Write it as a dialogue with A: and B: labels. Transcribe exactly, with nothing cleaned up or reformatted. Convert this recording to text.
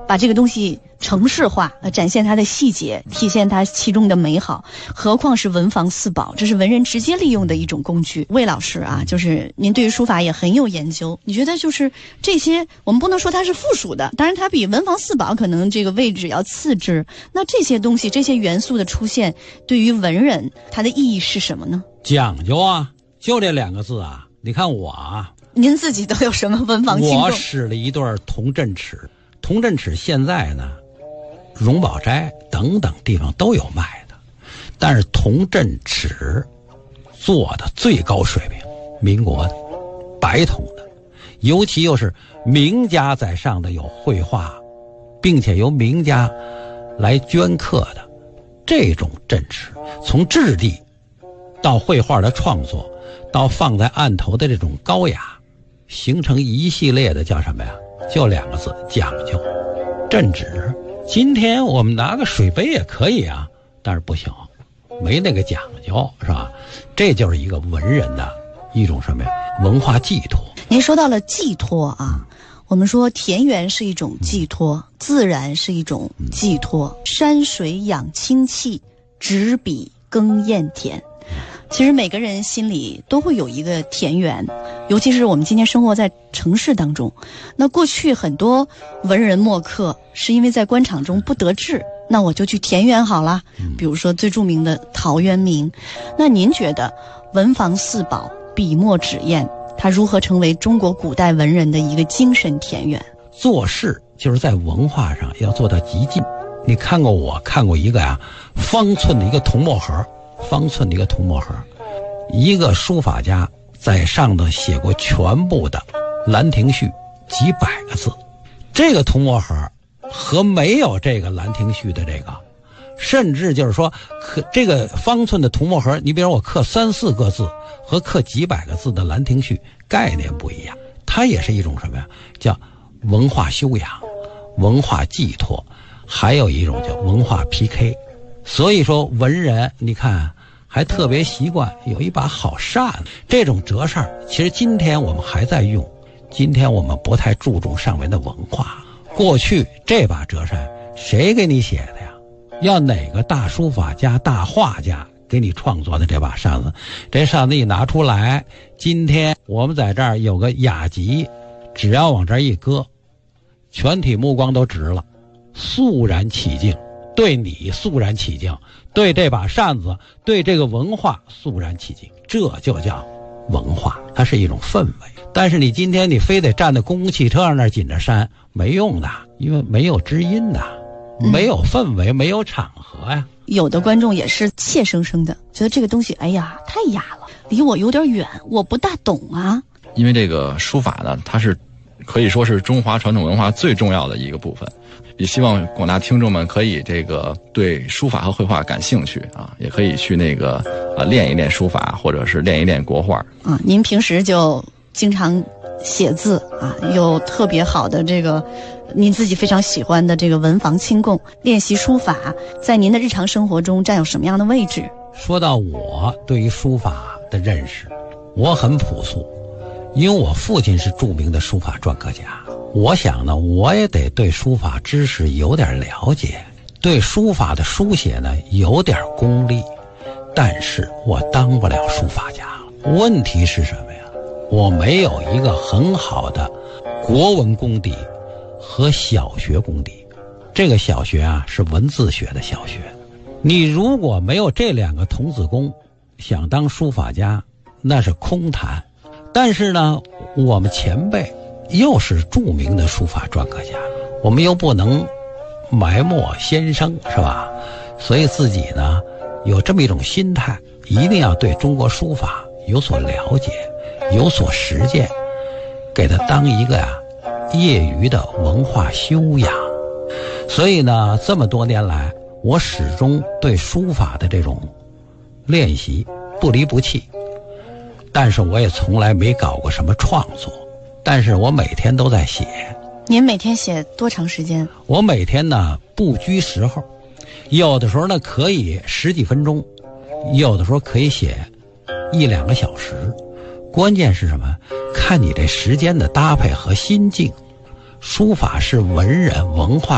A: 把这个东西程式化，呃，展现它的细节，体现它其中的美好。何况是文房四宝，这是文人直接利用的一种工具。魏老师啊，就是您对于书法也很有研究，你觉得就是这些，我们不能说它是附属的，当然它比文房四宝可能这个位置要次之。那这些东西，这些元素的出现，对于文人它的意义是什么呢？
B: 讲究啊，就这两个字啊。你看我啊，
A: 您自己都有什么文房轻重？
B: 我使了一对铜镇尺，铜镇尺现在呢，荣宝斋等等地方都有卖的，但是铜镇尺做的最高水平，民国的白铜的，尤其又是名家在上的有绘画，并且由名家来镌刻的这种镇尺，从质地到绘画的创作，到放在案头的这种高雅，形成一系列的叫什么呀？就两个字，讲究。镇纸，今天我们拿个水杯也可以啊，但是不行，没那个讲究，是吧？这就是一个文人的一种什么呀？文化寄托。
A: 您说到了寄托啊，我们说田园是一种寄托，嗯、自然是一种寄托，嗯、山水养清气，执笔耕燕田。其实每个人心里都会有一个田园，尤其是我们今天生活在城市当中。那过去很多文人墨客是因为在官场中不得志，那我就去田园好了。比如说最著名的陶渊明。那您觉得文房四宝、笔墨纸砚，它如何成为中国古代文人的一个精神田园？
B: 做事就是在文化上要做到极尽。你看过我看过一个呀、啊，方寸的一个铜墨盒。方寸的一个铜墨盒，一个书法家在上头写过全部的《兰亭序》几百个字。这个铜墨盒和没有这个《兰亭序》的这个，甚至就是说，可这个方寸的铜墨盒，你比如我刻三四个字和刻几百个字的《兰亭序》概念不一样。它也是一种什么呀？叫文化修养、文化寄托，还有一种叫文化 P K。所以说文人你看还特别习惯有一把好扇子，这种折扇其实今天我们还在用，今天我们不太注重上面的文化。过去这把折扇谁给你写的呀？要哪个大书法家大画家给你创作的这把扇子？这扇子一拿出来，今天我们在这儿有个雅集，只要往这儿一搁，全体目光都直了，肃然起敬，对你肃然起敬，对这把扇子，对这个文化肃然起敬，这就叫文化，它是一种氛围。但是你今天你非得站在公共汽车上那儿紧着扇，没用的，因为没有知音的，没有氛围，没有场合呀。
A: 有的观众也是怯生生的觉得这个东西，哎呀，太雅了，离我有点远，我不大懂啊。
C: 因为这个书法呢，它是可以说是中华传统文化最重要的一个部分。也希望广大听众们可以这个对书法和绘画感兴趣啊，也可以去那个啊练一练书法，或者是练一练国画
A: 啊。您平时就经常写字啊，有特别好的这个您自己非常喜欢的这个文房轻供，练习书法在您的日常生活中占有什么样的位置？
B: 说到我对于书法的认识，我很朴素，因为我父亲是著名的书法篆刻家。我想呢，我也得对书法知识有点了解，对书法的书写呢有点功力，但是我当不了书法家了。问题是什么呀？我没有一个很好的国文功底和小学功底。这个小学啊是文字学的小学，你如果没有这两个童子功，想当书法家那是空谈。但是呢，我们前辈又是著名的书法篆刻家，我们又不能埋没先生，是吧？所以自己呢有这么一种心态，一定要对中国书法有所了解，有所实践，给它当一个呀、啊、业余的文化修养。所以呢，这么多年来，我始终对书法的这种练习不离不弃，但是我也从来没搞过什么创作。但是我每天都在写。
A: 您每天写多长时间？
B: 我每天呢不拘时候，有的时候呢可以十几分钟，有的时候可以写一两个小时。关键是什么？看你这时间的搭配和心境。书法是文人文化